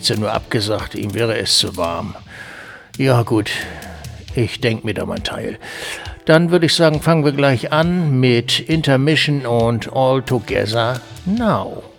16 Uhr abgesagt, ihm wäre es zu warm. Ja gut, ich denk mir da mein Teil. Dann würde ich sagen, fangen wir gleich an mit Intermission und All Together Now.